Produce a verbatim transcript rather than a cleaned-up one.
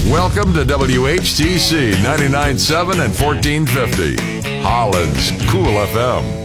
Welcome to W H T C ninety-nine point seven and fourteen fifty, Holland's Cool F M.